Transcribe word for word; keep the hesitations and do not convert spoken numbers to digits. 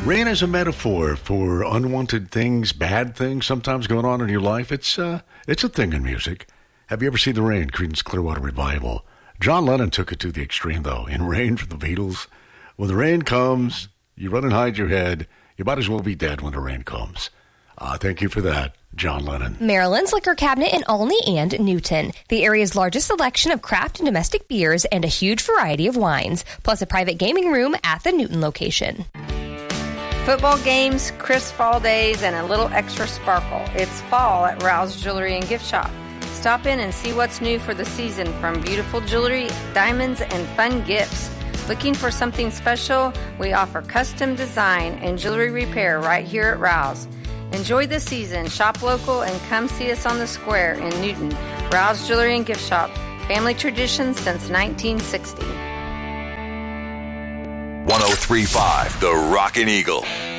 Rain is a metaphor for unwanted things, bad things sometimes going on in your life. It's uh, it's a thing in music. Have you ever seen The Rain, Creedence Clearwater Revival? John Lennon took it to the extreme, though. In Rain from the Beatles, when the rain comes, you run and hide your head. You might as well be dead when the rain comes. Uh, thank you for that, John Lennon. Maryland's Liquor Cabinet in Olney and Newton. The area's largest selection of craft and domestic beers and a huge variety of wines, plus a private gaming room at the Newton location. Football games, crisp fall days, and a little extra sparkle. It's fall at Rouse Jewelry and Gift Shop. Stop in and see what's new for the season, from beautiful jewelry, diamonds, and fun gifts. Looking for something special? We offer custom design and jewelry repair right here at Rouse. Enjoy the season, shop local, and come see us on the square in Newton. Rouse Jewelry and Gift Shop. Family tradition since nineteen sixty. one oh three point five The Rockin' Eagle.